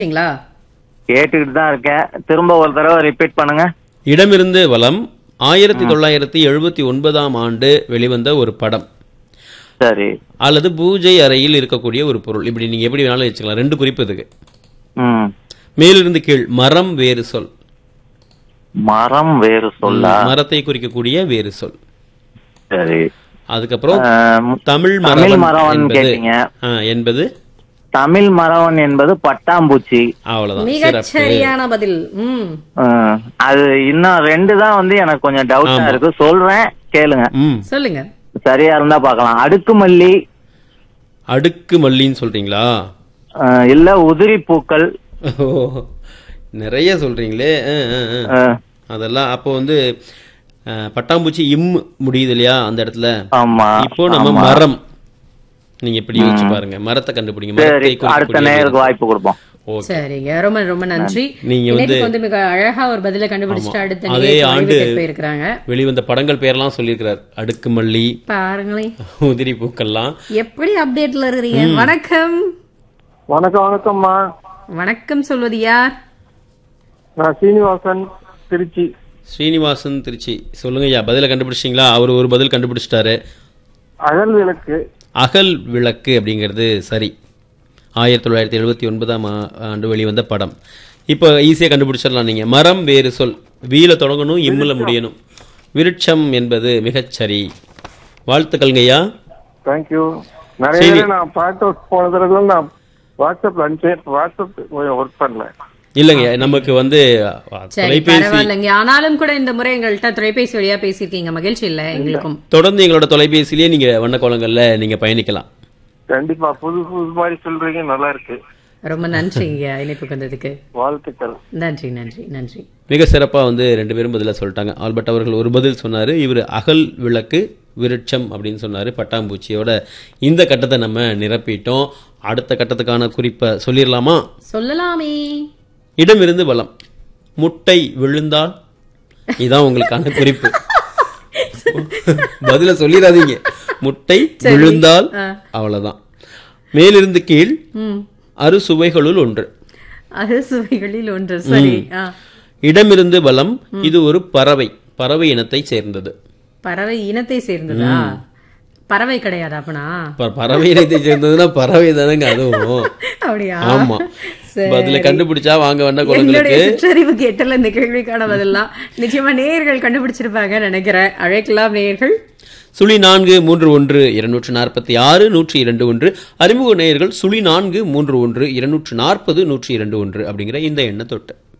சரிங்களா? கேட்டுக்கிட்டு தான் இருக்கேன். திரும்ப ஒரு தடவை ரிப்பீட் பண்ணுங்க. இடமிருந்து வலம் 1979ஆம் ஆண்டு வெளிவந்த ஒரு படம் சரி. அல்லது பூஜை அறையில் இருக்கக்கூடிய ஒரு பொருள். இப்படி நீங்க எப்படி வேணாலும் வச்சுக்கலாம். 2 குறிப்பு இதுக்கு. ம். மேலிருந்து கீழ் மரம் வேறு சொல். மரம் வேறு சொல்லா? மரத்தை குறிக்கக்கூடிய வேறு சொல். சரி. அதுக்கப்புறம் தமிழ் தமிழ் மரவன் மரவன் கேட்டீங்க. என்பது தமிழ் மரவன் என்பது பட்டாம்பூச்சி. அவ்வளவுதான். மிகச் சரியான பதில். அது இன்னும் 2 தான் வந்து எனக்கு கொஞ்சம் டவுட்டா இருக்கு. சொல்றேன் கேளுங்க. சொல்லுங்க. சரியா இருந்தா பாக்கலாம். அடுக்குமல்லி. அடுக்கு மல்லின்னு சொல்றீங்களா? இல்ல உதிரி பூக்கள். நிறைய சொல்றீங்களே. அதெல்லாம் அப்போ வந்து பட்டாம்பூச்சி முடியுது இல்லையா அந்த இடத்துல. ஆமா. இப்போ நம்ம மரம், நீங்க இப்படி யோசிச்சு பாருங்க. மரத்தை கண்டுபிடிங்க. அடுத்த நேருக்கு வாய்ப்பு கொடுப்போம். சரிங்க, ரொம்ப ரொம்ப நன்றி. நீங்க வந்து மிக அழகா ஒரு பதில கண்டுபிடிச்சிட்டு அடுத்த அதே ஆண்டு போயிருக்காங்க. வெளிவந்த படங்கள் பேரெல்லாம் சொல்லியிருக்கிறார். அடுக்குமல்லி, பாருங்களேன், உதிரி பூக்கள்லாம். எப்படி அப்டேட்ல இருக்கிறீங்க? வணக்கம். வணக்கம். வணக்கம்மா. வணக்கம். சொல்வது யார்? நான் சீனிவாசன், திருச்சி. ஸ்ரீனிவாசன், திருச்சி. சொல்லுங்க ஐயா, பதில கண்டுபிடிச்சிங்களா? அவர் ஒரு பதில் கண்டுபிடிச்சிட்டாரு. அகல் விளக்கு. அகல் விளக்கு அப்படிங்கிறது சரி. 1979ஆம் ஆண்டு வெளிவந்த படம். இப்போ ஈஸியா கண்டுபிடிச்சிடலாம் நீங்க. மரம் வேறு சொல். வீல தொடங்கணும், இம்முல முடியணும். விருட்சம் என்பது மிகச்சரி. வாழ்த்துக்கள்ங்க ஐயா. தேங்க்யூ. நிறைய நான் பாட்டு போனதுல நான் வாட்ஸ்அப்ல அனுப்பிச்சேன். வாட்ஸ்அப் ஒர்க் பண்ணல. இல்லங்க, நமக்கு வந்து தொலைபேசி. ஆனாலும் கூட இந்த முறை எங்கள்கிட்ட தொலைபேசி வழியா பேசிருக்கீங்க. மகிழ்ச்சி இல்ல எங்களுக்கும். தொடர்ந்து எங்களோட தொலைபேசியிலேயே நீங்க வண்ணக்கோலங்கள்ல நீங்க பயணிக்கலாம். கண்டிப்பா. புது புது மாதிரி சொல்றீங்க, நல்லா இருக்கு. ரொம்ப நன்றிங்க இணைப்புக்கு வந்ததுக்கு. வாழ்த்துக்கள். நன்றி நன்றி நன்றி. மிக சிறப்பா வந்து 2 பேரும் பதில சொல்லிட்டாங்க. ஆல்பர்ட் அவர்கள் ஒரு பதில் சொன்னாரு. இவர் அகல் விளக்கு, விருட்சம் அப்படின்னு சொன்னாரு. பட்டாம்பூச்சியோட இந்த கட்டத்தை நம்ம நிரப்பிட்டோம். அடுத்த கட்டத்துக்கான குறிப்பை சொல்லிடலாமா? சொல்லலாமே. இடமிருந்து வலம் முட்டை விழுந்தால், இதான் உங்களுக்கான குறிப்பு. பதில சொல்லிடாதீங்க. முட்டை விழுந்தால் அவ்வளவுதான். மேலிருந்து கீழ் அறுசுவைகளுள் ஒன்று. அறுசுவைகளில் ஒன்று. சரி. இடமிருந்து வலம் இது ஒரு பறவை. பறவை இனத்தை சேர்ந்தது. பறவை இனத்தை சேர்ந்ததா? பறவை கிடையாது அப்பனா? பறவை இனத்தை சேர்ந்ததுன்னா பறவை தானங்க அதுவும். அப்படியா? ஆமா. பதில கண்டுபிடிச்சா வாங்க வண்ண குழந்தைகளுக்கு. சுற்றறிவு கேட்டல இந்த கேள்விக்கான பதிலாம் நிச்சயமா நேயர்கள் கண்டுபிடிச்சிருப்பாங்க நினைக்கிறேன். அழைக்கலாம் நேயர்கள். 0432460121. அறிமுக நேயர்கள் 0431240121 அப்படிங்கிற இந்த எண்ணை தொட்டு